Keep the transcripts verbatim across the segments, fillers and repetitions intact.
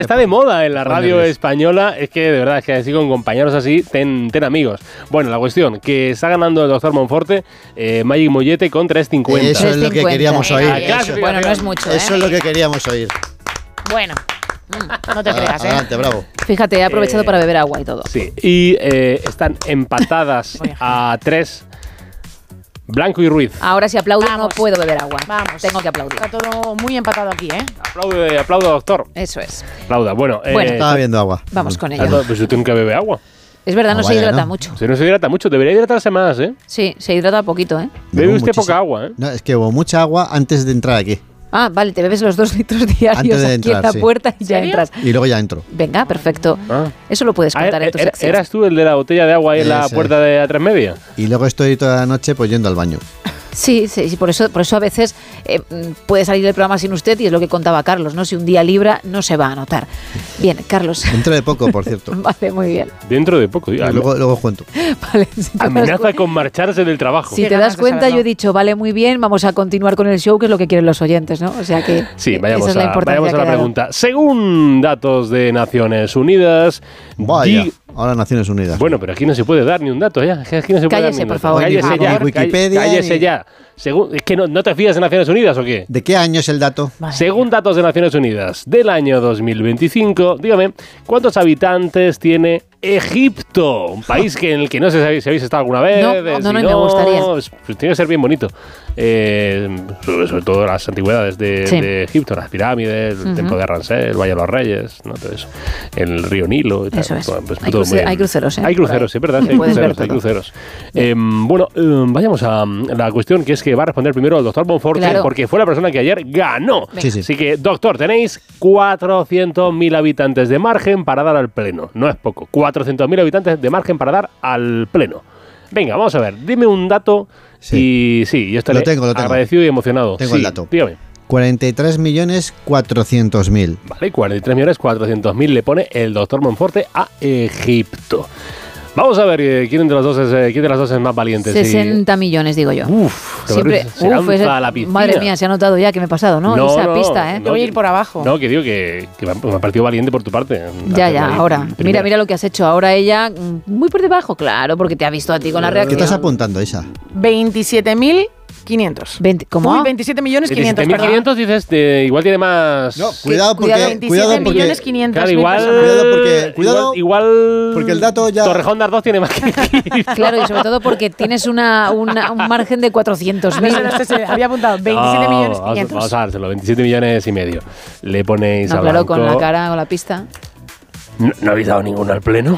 está de moda en la radio española. Es que de verdad, es que así con compañeros así, ten, ten amigos. Bueno, la cuestión, que está ganando el doctor Monforte, eh, Magic Mollete con tres cincuenta. Eso es lo que queríamos oír. Eso. Bueno, no es mucho, ¿eh? Eso es lo que queríamos oír. Bueno, no te creas, ¿eh? Adelante, bravo. Fíjate, he aprovechado eh, para beber agua y todo. Sí, y eh, están empatadas a tres Blanco y Ruiz. Ahora si aplaudo no puedo beber agua. Vamos. Tengo que aplaudir. Está todo muy empatado aquí, ¿eh? Aplaude, aplaudo, doctor. Eso es. Aplauda. Bueno, eh, bueno estaba bebiendo agua. Vamos con ella. Pues yo tengo que beber agua. Es verdad, no, no se vaya, hidrata ¿no? mucho. Si no se hidrata mucho, debería hidratarse más, ¿eh? Sí, se hidrata poquito, ¿eh? Bebe Bebo usted muchísimo. poca agua, ¿eh? No, es que bebo mucha agua antes de entrar aquí. Ah, vale, te bebes los dos litros diarios Antes de aquí entrar, en la sí. puerta y ya ¿Serio? entras. Y luego ya entro. Venga, perfecto. Ah. Eso lo puedes contar Ah, en tu era- sección. ¿Eras tú el de la botella de agua ahí en la Ese. puerta de A tres Media? Y luego estoy toda la noche pues yendo al baño. Sí, sí, sí, por eso, por eso a veces eh, puede salir el programa sin usted y es lo que contaba Carlos, ¿no? Si un día libra, no se va a notar. Bien, Carlos. Dentro de poco, por cierto. Vale, muy bien. Dentro de poco. Y luego, luego os cuento. Vale, si te das Amenaza cu- con marcharse del trabajo. Si Qué te ganas das de cuenta, saberlo. yo he dicho, vale, muy bien, vamos a continuar con el show, que es lo que quieren los oyentes, ¿no? O sea que Sí, eh, vayamos, esa es la a, importancia vayamos a la que ha dado. pregunta. Según datos de Naciones Unidas... Vaya, di- ahora Naciones Unidas. Bueno, pero aquí no se puede dar ni un dato ya. Aquí no se puede Cállese, dar ni un por dato. favor. Cállese Por ya. favor. Wikipedia Cállese y- ya. Según, es que no, no te fías de Naciones Unidas ¿o qué? ¿De qué año es el dato? Vale. Según datos de Naciones Unidas del año dos mil veinticinco, dígame, ¿cuántos habitantes tiene Egipto? Un país que en el que no sé si habéis, si habéis estado alguna vez. No, eh, no, si no, me gustaría. pues tiene que ser bien bonito. Eh, sobre, sobre todo las antigüedades de, Sí. de Egipto, las pirámides, el Ujú. templo de Ramsés, el Valle de los Reyes, ¿no? Todo eso. El río Nilo y tal. Eso es. Todo, pues, Hay todo cruce- muy bien. hay cruceros, ¿eh? Hay Por cruceros, ahí. sí, ¿verdad? Sí, hay Puedes ver cruceros, hay todo. cruceros. Eh, bueno, eh, vayamos a la cuestión que es que va a responder primero el doctor Monforte, Claro. porque fue la persona que ayer ganó. Sí, sí. Así que, doctor, tenéis cuatrocientos mil habitantes de margen para dar al pleno. No es poco. cuatrocientos mil habitantes de margen para dar al pleno. Venga, vamos a ver. Dime un dato y sí, yo estaré Lo tengo, lo tengo. agradecido y emocionado. Tengo Sí, el dato. Dígame. cuarenta y tres millones cuatrocientos mil. Vale, cuarenta y tres millones cuatrocientos mil le pone el doctor Monforte a Egipto. Vamos a ver eh, quién de los dos es, eh, quién de las dos es más valiente. Sí. sesenta millones, digo yo. Uf, Siempre, se uf, lanza ese- a la piscina. madre mía, se ha notado ya que me he pasado, ¿no? No, Esa no, pista, ¿eh? no, Te voy a ir que- por abajo. No, que digo que, que me ha- me ha parecido valiente por tu parte. Ya, Hacerlo ya, ahí ahora. primero. Mira, mira lo que has hecho. Ahora ella, mm, muy por debajo, claro, porque te ha visto a ti con la ¿Qué reacción. estás apuntando, Isa? veintisiete mil quinientos. veinte ¿Cómo? Uy, veintisiete millones quinientos. veintisiete mil quinientos dices, de, igual tiene más... No, cuidado porque... cuidado, veintisiete Cuidado porque... millones quinientos Claro, mil igual... personas. Cuidado porque- cuidado, igual, igual- porque el dato ya- Torrejón de Ardoz tiene más que Egipto. Claro, y sobre todo porque tienes una, una- un margen de cuatrocientos mil. No, no, no, no, había apuntado veintisiete No, millones vamos, quinientos. vamos a dárselo, veintisiete millones y medio. Le ponéis No, a claro, Blanco. con la cara, con la pista. No, no habéis dado ninguno al pleno.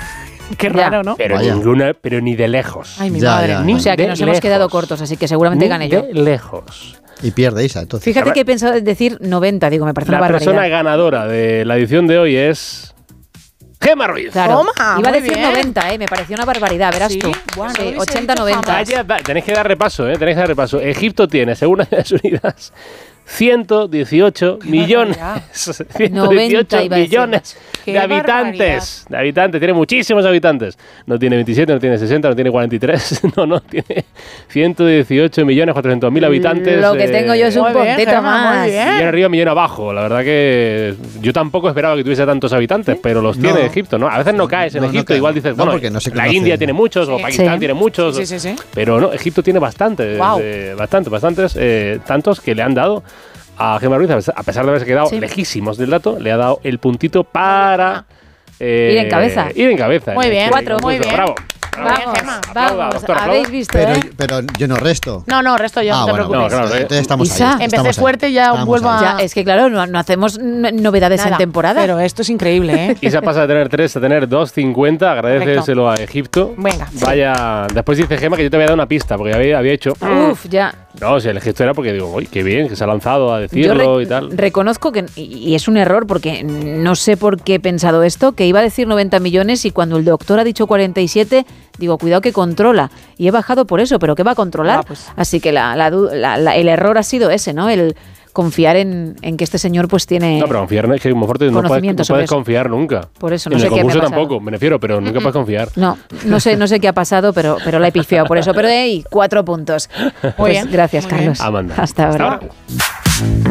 Qué Ya. raro, ¿no? Pero Vaya. ninguna, pero ni de lejos. Ay, mi Ya, madre. ya, Ni ya. O sea que de nos hemos lejos. quedado cortos, así que seguramente Ni gané yo. de lejos. Y pierde Isa, entonces. Fíjate que he pensado en decir noventa, digo, me parece La una persona barbaridad. ganadora de la edición de hoy es... Gemma Ruiz. Claro. Toma, Iba a muy decir bien. noventa, ¿eh? Me pareció una barbaridad, verás Sí, tú. bueno, Sí, lo hubiese ochenta, dicho noventa. jamás. Vaya, va- tenéis que dar repaso, ¿eh? Tenéis que dar repaso. Egipto tiene, según Naciones Unidas, ciento dieciocho millones. barbaridad. ciento dieciocho noventa iba a decir. millones Qué de habitantes. De habitantes, tiene muchísimos habitantes. No tiene veintisiete, no tiene sesenta, no tiene cuarenta y tres. No, no, tiene ciento dieciocho millones cuatrocientos mil habitantes. Lo que tengo yo es un Muy bien, puntito Gemma, muy más. bien. Millón arriba, millón abajo. La verdad que yo tampoco esperaba que tuviese tantos habitantes, pero los No. tiene Egipto, ¿no? A veces no caes en No, no Egipto, cae. igual dices, No, bueno, porque no se la conoce. India tiene muchos, o Sí. Pakistán Sí. tiene muchos, Sí, sí, sí. pero no, Egipto tiene bastantes, Guau. eh, bastantes, bastantes, eh, tantos que le han dado a Gemma Ruiz, a pesar- a pesar de haberse quedado Sí. lejísimos del dato, le ha dado el puntito para... eh, Ir en cabeza. Ir en cabeza. Muy en bien, este Cuatro. muy concurso. bien. Bravo. Vamos, Bravo. Gemma. Aplauda, Vamos, doctor, aplauda. habéis visto, Pero, ¿eh? pero yo no resto. No, no, resto yo, Ah, no te bueno, preocupes. No, claro, eh. Entonces estamos Isa. ahí. Empecé estamos ahí. fuerte, ya Estamos vuelvo ahí. a- Ya, es que claro, no, no hacemos n- novedades Nada, en temporada. Pero esto es increíble, ¿eh? Isa pasa de tener tres a tener dos cincuenta. Agradeceselo a Egipto. Venga. Vaya. Después dice Gemma que yo te había dado una pista, porque había, había hecho. Uf, ya. No, si el gesto era porque digo, uy, qué bien, que se ha lanzado a Yo decirlo re- y tal. reconozco que, y y es un error porque no sé por qué he pensado esto, que iba a decir noventa millones y cuando el doctor ha dicho cuarenta y siete, digo, cuidado que controla. Y he bajado por eso, pero ¿qué va a controlar? Ah, pues. Así que la, la du- la- la- el error ha sido ese, ¿no? El confiar en, en que este señor pues tiene... No, pero confiar es que como fuerte no puedes, Conocimiento no sobre puedes eso. confiar nunca. Por eso, no en sé el qué me ha concurso pasado. tampoco, me refiero, pero nunca puedes confiar. No, no sé, no sé qué ha pasado, pero, pero la he pifiado por eso. Pero hey, cuatro puntos. Pues bien, gracias, muy bien. Carlos. Amanda. Hasta ahora. Hasta ahora.